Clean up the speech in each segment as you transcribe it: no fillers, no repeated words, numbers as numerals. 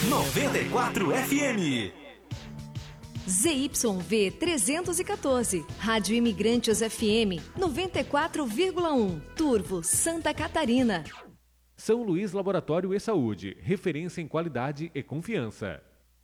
94 FM. ZYV 314, Rádio Imigrantes FM 94,1, Turvo, Santa Catarina. São Luís Laboratório e Saúde, referência em qualidade e confiança.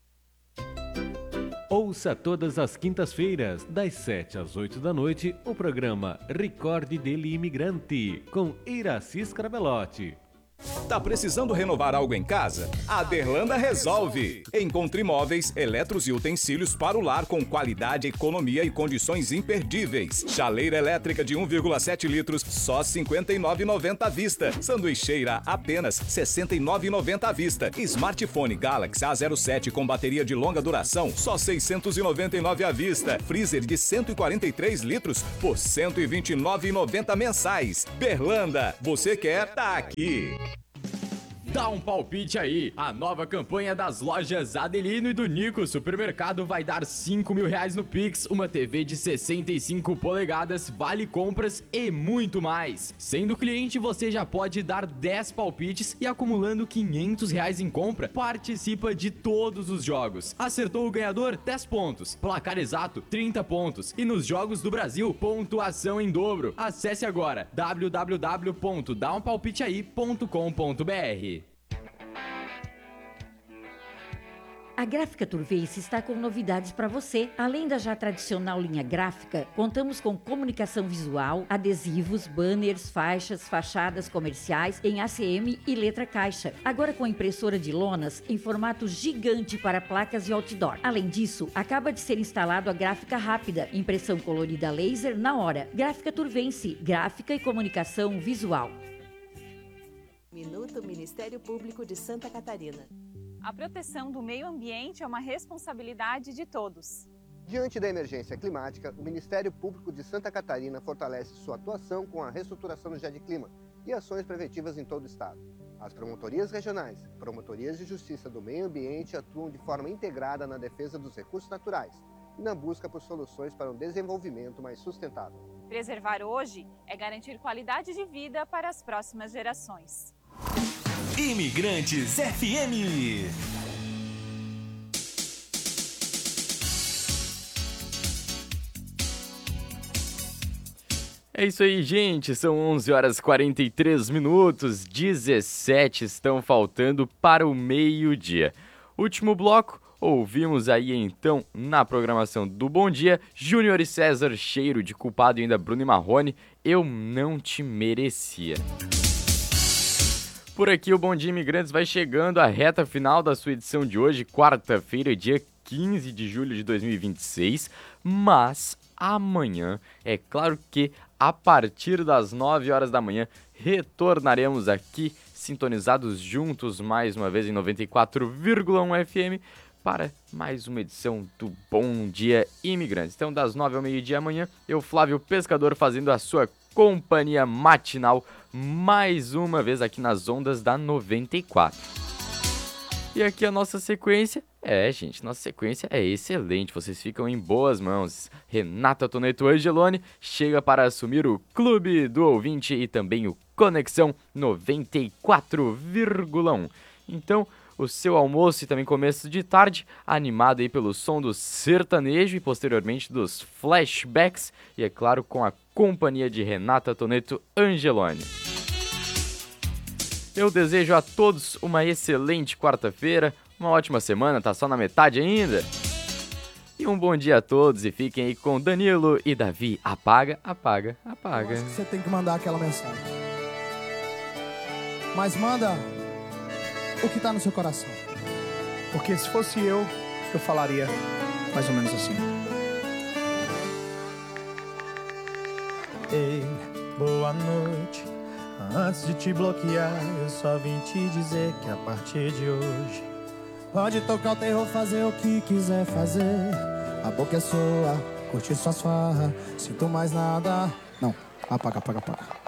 Ouça todas as quintas-feiras, das 7 às 8 da noite, o programa Recorde dele Imigrante, com Iracy Scarabelotti. Tá precisando renovar algo em casa? A Berlanda resolve! Encontre móveis, eletros e utensílios para o lar com qualidade, economia e condições imperdíveis. Chaleira elétrica de 1,7 litros, só R$ 59,90 à vista. Sanduicheira, apenas R$ 69,90 à vista. Smartphone Galaxy A07 com bateria de longa duração, só R$ 699 à vista. Freezer de 143 litros por R$ 129,90 mensais. Berlanda, você quer? Tá aqui! Dá um palpite aí! A nova campanha das lojas Adelino e do Nico Supermercado vai dar R$5.000 no Pix, uma TV de 65 polegadas, vale compras e muito mais. Sendo cliente, você já pode dar 10 palpites e acumulando R$500 em compra, participa de todos os jogos. Acertou o ganhador? 10 pontos. Placar exato? 30 pontos. E nos Jogos do Brasil, pontuação em dobro. Acesse agora www.daumpalpiteai.com.br. A Gráfica Turveice está com novidades para você. Além da já tradicional linha gráfica, contamos com comunicação visual, adesivos, banners, faixas, fachadas comerciais em ACM e letra caixa. Agora com impressora de lonas em formato gigante para placas e outdoor. Além disso, acaba de ser instalado a gráfica rápida, impressão colorida laser na hora. Gráfica Turveice, gráfica e comunicação visual. Minuto Ministério Público de Santa Catarina. A proteção do meio ambiente é uma responsabilidade de todos. Diante da emergência climática, o Ministério Público de Santa Catarina fortalece sua atuação com a reestruturação do GEDclima e ações preventivas em todo o estado. As promotorias regionais, promotorias de justiça do meio ambiente atuam de forma integrada na defesa dos recursos naturais e na busca por soluções para um desenvolvimento mais sustentável. Preservar hoje é garantir qualidade de vida para as próximas gerações. Imigrantes FM. É isso aí, gente. São 11 horas e 43 minutos. 17 estão faltando para o meio-dia. Último bloco, ouvimos aí então na programação do Bom Dia, Júnior e César, Cheiro de Culpado e ainda Bruno e Marrone, Eu Não Te Merecia. Por aqui o Bom Dia Imigrantes vai chegando à reta final da sua edição de hoje, quarta-feira, dia 15 de julho de 2026, mas amanhã, é claro que a partir das 9 horas da manhã, retornaremos aqui, sintonizados juntos mais uma vez em 94,1 FM, para mais uma edição do Bom Dia Imigrantes. Então, das 9 ao meio-dia amanhã, eu, Flávio Pescador, fazendo a sua companhia matinal, mais uma vez aqui nas ondas da 94. E aqui a nossa sequência, nossa sequência é excelente, vocês ficam em boas mãos. Renata Toneto Angeloni chega para assumir o Clube do Ouvinte e também o Conexão 94,1. Então, o seu almoço e também começo de tarde, animado aí pelo som do sertanejo e posteriormente dos flashbacks, e é claro, com a companhia de Renata Toneto Angeloni. Eu desejo a todos uma excelente quarta-feira, uma ótima semana, tá só na metade ainda. E um bom dia a todos e fiquem aí com Danilo e Davi. Apaga, apaga, apaga. Eu acho que você tem que mandar aquela mensagem. Mas manda o que tá no seu coração. Porque se fosse eu falaria mais ou menos assim. Ei, boa noite. Antes de te bloquear, eu só vim te dizer que a partir de hoje pode tocar o terror, fazer o que quiser fazer. A boca é sua, curtir suas farras, sinto mais nada. Não, apaga, apaga, apaga.